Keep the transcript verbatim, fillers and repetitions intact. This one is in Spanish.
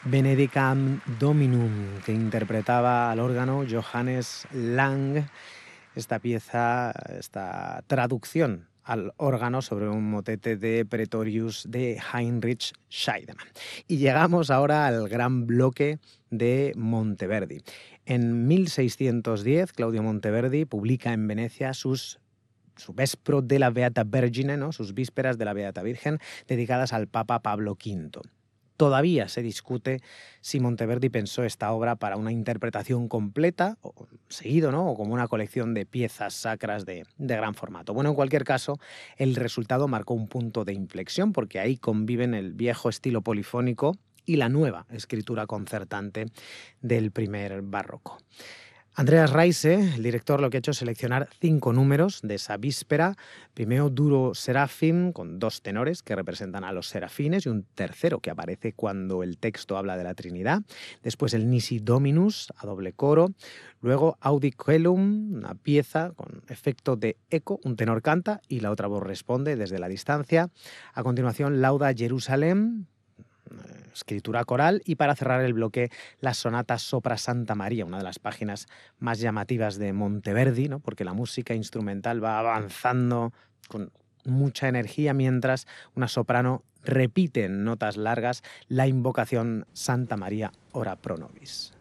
Benedicam Dominum, que interpretaba al órgano Johannes Lang, esta pieza, esta traducción al órgano sobre un motete de Pretorius de Heinrich Scheidemann. Y llegamos ahora al gran bloque de Monteverdi. En mil seiscientos diez, Claudio Monteverdi publica en Venecia sus su Vespro de la Beata Vergine, ¿no? Sus vísperas de la Beata Virgen, dedicadas al Papa Pablo quinto. Todavía se discute si Monteverdi pensó esta obra para una interpretación completa, o seguido, ¿no? O como una colección de piezas sacras de, de gran formato. Bueno, en cualquier caso, el resultado marcó un punto de inflexión, porque ahí conviven el viejo estilo polifónico y la nueva escritura concertante del primer barroco. Andreas Reise, el director, lo que ha hecho es seleccionar cinco números de esa víspera. Primero Duro Serafim, con dos tenores que representan a los serafines, y un tercero que aparece cuando el texto habla de la Trinidad. Después el Nisi Dominus, a doble coro. Luego Audi Coelum, una pieza con efecto de eco, un tenor canta y la otra voz responde desde la distancia. A continuación Lauda Jerusalem, escritura coral, y para cerrar el bloque la sonata Sopra Santa María, una de las páginas más llamativas de Monteverdi, ¿no? Porque la música instrumental va avanzando con mucha energía mientras una soprano repite en notas largas la invocación Santa María ora pro nobis.